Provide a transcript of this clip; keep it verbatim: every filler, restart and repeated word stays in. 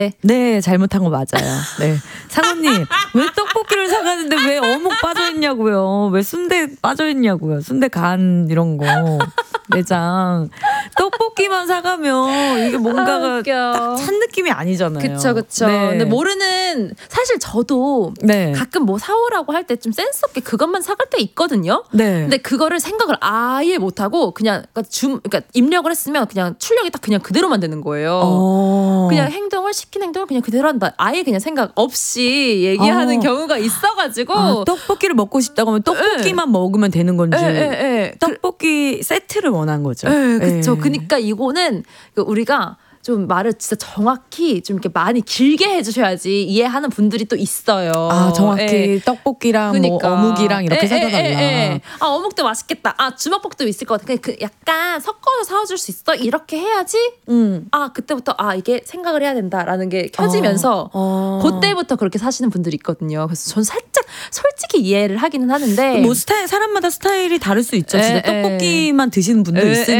네, 잘못한 거 맞아요. 네. 상우님, 왜 떡볶이를 사가는데 왜 어묵 빠져있냐고요. 왜 순대 빠져있냐고요. 순대 간 이런 거. 내장. 떡볶이만 사가면 이게 뭔가가 아, 딱 찬 느낌이 아니잖아요. 그쵸, 그쵸. 네. 근데 모르는, 사실 저도 네. 가끔 뭐 사오라고 할 때 좀 센스 없게 그것만 사갈 때 있거든요. 네. 근데 그거를 생각을 아예 못하고 그냥 줌, 그러니까 입력을 했으면 그냥 출력이 딱 그냥 그대로만 되는 거예요. 어. 그냥 행동을 시킨 행동을 그냥 그대로 한다. 아예 그냥 생각 없이 얘기하는 어. 경우가 있어가지고 아, 떡볶이를 먹고 싶다고 하면 떡볶이만 에. 먹으면 되는 건지. 에, 에, 에. 떡볶이 세트를 원한 거죠. 네, 그렇죠. 에. 그러니까 이거는 우리가 좀 말을 진짜 정확히 좀 이렇게 많이 길게 해주셔야지 이해하는 분들이 또 있어요. 아, 정확히 예. 떡볶이랑 그러니까. 뭐 어묵이랑 이렇게 에, 사다 에, 달라. 에, 에. 아, 어묵도 맛있겠다. 아, 주먹밥도 있을 것 같아. 그 약간 섞어서 사와줄 수 있어? 이렇게 해야지. 음. 아, 그때부터 아, 이게 생각을 해야 된다라는 게 켜지면서 어. 그때부터 그렇게 사시는 분들이 있거든요. 그래서 전 살짝 솔직히 이해를 하기는 하는데 뭐 스타일 사람마다 스타일이 다를 수 있죠. 진짜 에, 에. 떡볶이만 드시는 분도 에, 있으니까.